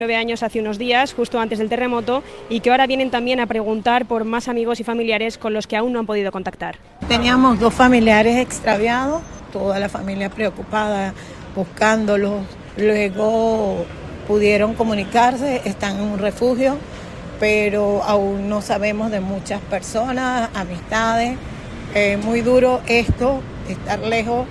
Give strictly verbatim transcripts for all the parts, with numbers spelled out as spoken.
nueve años hace unos días, justo antes del terremoto, y que ahora vienen también a preguntar por más amigos y familiares con los que aún no han podido contactar. Teníamos dos familiares extraviados, toda la familia preocupada, buscándolos. Luego pudieron comunicarse, están en un refugio, pero aún no sabemos de muchas personas, amistades. Es muy duro esto, estar lejos.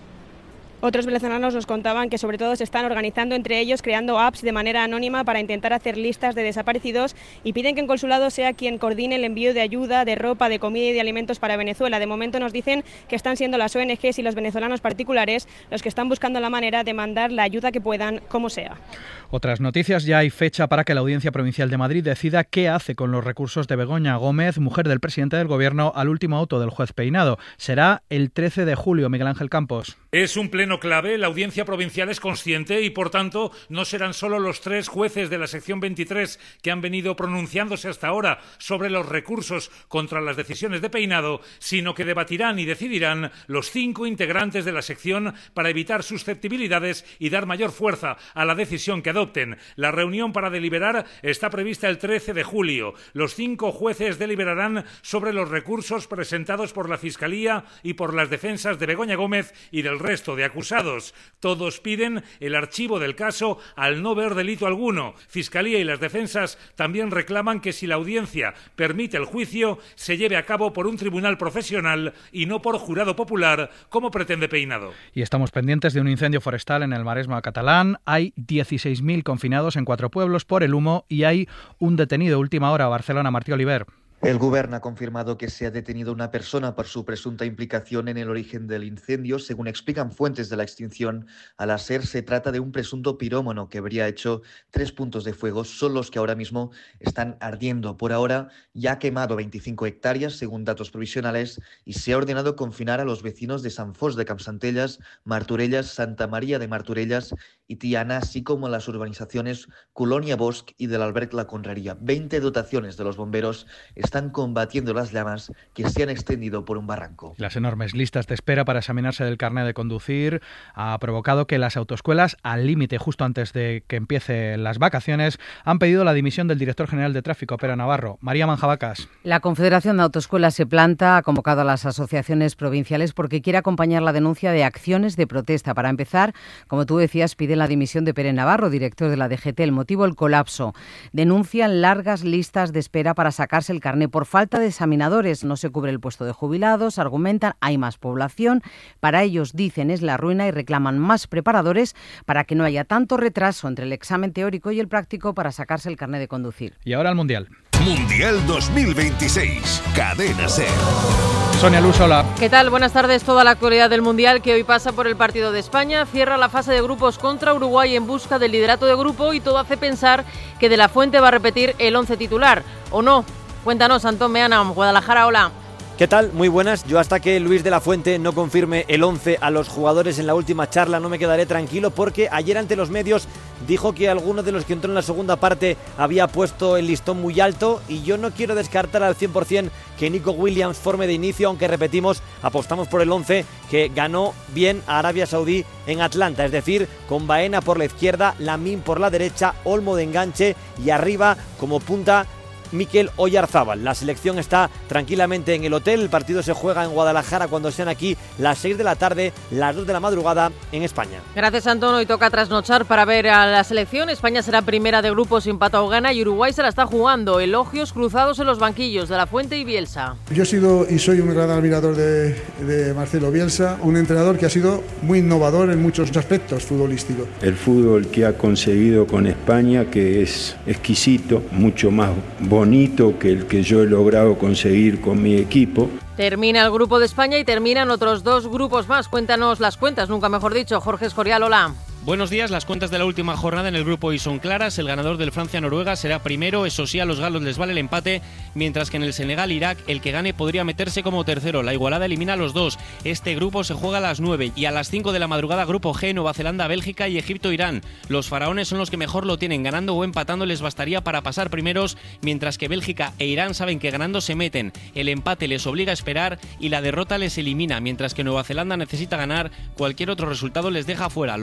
Otros venezolanos nos contaban que sobre todo se están organizando entre ellos, creando apps de manera anónima para intentar hacer listas de desaparecidos, y piden que el consulado sea quien coordine el envío de ayuda, de ropa, de comida y de alimentos para Venezuela. De momento nos dicen que están siendo las O N Ges y los venezolanos particulares los que están buscando la manera de mandar la ayuda que puedan, como sea. Otras noticias: ya hay fecha para que la Audiencia Provincial de Madrid decida qué hace con los recursos de Begoña Gómez, mujer del presidente del Gobierno, al último auto del juez Peinado. Será el trece de julio. Miguel Ángel Campos. Es un pleno clave. La Audiencia Provincial es consciente y, por tanto, no serán solo los tres jueces de la sección veintitrés que han venido pronunciándose hasta ahora sobre los recursos contra las decisiones de Peinado, sino que debatirán y decidirán los cinco integrantes de la sección para evitar susceptibilidades y dar mayor fuerza a la decisión que adopten. La reunión para deliberar está prevista el trece de julio. Los cinco jueces deliberarán sobre los recursos presentados por la Fiscalía y por las defensas de Begoña Gómez y del resto de acusados. Todos piden el archivo del caso al no ver delito alguno. Fiscalía y las defensas también reclaman que si la audiencia permite el juicio, se lleve a cabo por un tribunal profesional y no por jurado popular, como pretende Peinado. Y estamos pendientes de un incendio forestal en el Maresme catalán. Hay dieciséis mil confinados en cuatro pueblos por el humo y hay un detenido. Última hora, Barcelona, Martí Oliver. El Govern ha confirmado que se ha detenido una persona por su presunta implicación en el origen del incendio. Según explican fuentes de la extinción, al ASER se trata de un presunto pirómano que habría hecho tres puntos de fuego, son los que ahora mismo están ardiendo. Por ahora ya ha quemado veinticinco hectáreas, según datos provisionales, y se ha ordenado confinar a los vecinos de Sant Fost de Campsantelles, Martorelles, Santa María de Martorelles y Tiana, así como las urbanizaciones Colonia Bosch y del Alberg La Conrería. veinte dotaciones de los bomberos están están combatiendo las llamas que se han extendido por un barranco. Las enormes listas de espera para examinarse del carnet de conducir ha provocado que las autoescuelas, al límite justo antes de que empiecen las vacaciones, han pedido la dimisión del director general de tráfico, Pere Navarro. María Manjabacas. La Confederación de Autoescuelas Se Planta ha convocado a las asociaciones provinciales porque quiere acompañar la denuncia de acciones de protesta. Para empezar, como tú decías, piden la dimisión de Pere Navarro, director de la D G T. El motivo, el colapso. Denuncian largas listas de espera para sacarse el carnet por falta de examinadores. No se cubre el puesto de jubilados, argumentan, hay más población. Para ellos, dicen, es la ruina y reclaman más preparadores para que no haya tanto retraso entre el examen teórico y el práctico para sacarse el carnet de conducir. Y ahora el Mundial. Mundial dos mil veintiséis. Cadena SER. Sonia Luz, hola. ¿Qué tal? Buenas tardes. Toda la actualidad del Mundial, que hoy pasa por el partido de España. Cierra la fase de grupos contra Uruguay en busca del liderato de grupo y todo hace pensar que De la Fuente va a repetir el once titular. ¿O no? Cuéntanos, Antón Meana, Guadalajara, hola. ¿Qué tal? Muy buenas. Yo hasta que Luis de la Fuente no confirme el once a los jugadores en la última charla no me quedaré tranquilo, porque ayer ante los medios dijo que alguno de los que entró en la segunda parte había puesto el listón muy alto, y yo no quiero descartar al cien por ciento que Nico Williams forme de inicio, aunque repetimos, apostamos por el once que ganó bien a Arabia Saudí en Atlanta, es decir, con Baena por la izquierda, Lamine por la derecha, Olmo de enganche y arriba como punta Mikel Oyarzábal. La selección está tranquilamente en el hotel. El partido se juega en Guadalajara cuando sean aquí las seis de la tarde, las dos de la madrugada en España. Gracias, Antón. Hoy toca trasnochar para ver a la selección. España será primera de grupo sin empata o gana y Uruguay se la está jugando. Elogios cruzados en los banquillos de la Fuente y Bielsa. Yo he sido y soy un gran admirador de, de Marcelo Bielsa, un entrenador que ha sido muy innovador en muchos aspectos futbolísticos. El fútbol que ha conseguido con España, que es exquisito, mucho más bonito bonito que el que yo he logrado conseguir con mi equipo. Termina el grupo de España y terminan otros dos grupos más. Cuéntanos las cuentas, nunca mejor dicho. Jorge Escorial, hola. Buenos días, las cuentas de la última jornada en el grupo I son claras. El ganador del Francia-Noruega será primero, eso sí, a los galos les vale el empate, mientras que en el Senegal-Irak el que gane podría meterse como tercero. La igualada elimina a los dos. Este grupo se juega a las nueve y a las cinco de la madrugada grupo G, Nueva Zelanda, Bélgica y Egipto-Irán. Los faraones son los que mejor lo tienen, ganando o empatando les bastaría para pasar primeros, mientras que Bélgica e Irán saben que ganando se meten. El empate les obliga a esperar y la derrota les elimina, mientras que Nueva Zelanda necesita ganar, cualquier otro resultado les deja fuera. Lo contamos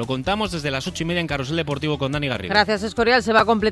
desde las ocho y media en Carrusel Deportivo con Dani Garrido. Gracias, Escorial. Se va a completar